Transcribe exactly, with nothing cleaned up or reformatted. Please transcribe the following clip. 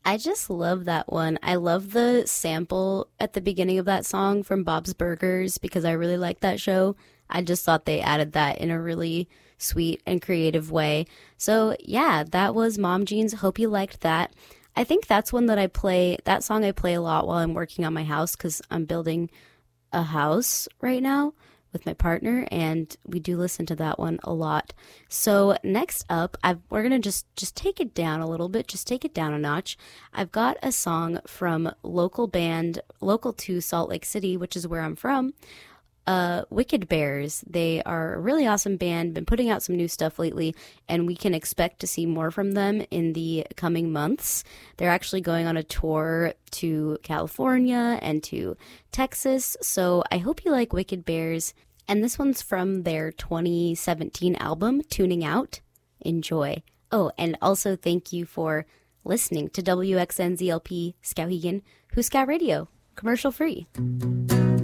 I just love that one. I love the sample at the beginning of that song from Bob's Burgers because I really like that show. I just thought they added that in a really sweet and creative way. So yeah, that was Mom Jeans. Hope you liked that. I think that's one that I play, that song I play a lot while I'm working on my house because I'm building a house right now with my partner, and we do listen to that one a lot. So next up, I've, we're going to just, just take it down a little bit, just take it down a notch. I've got a song from local band, local to Salt Lake City, which is where I'm from, uh, Wicked Bears. They are a really awesome band, been putting out some new stuff lately, and we can expect to see more from them in the coming months. They're actually going on a tour to California and to Texas, so I hope you like Wicked Bears. And this one's from their twenty seventeen album, Tuning Out. Enjoy. Oh, and also thank you for listening to W X N Z L P Skowhegan, Who's Scout Radio, commercial free.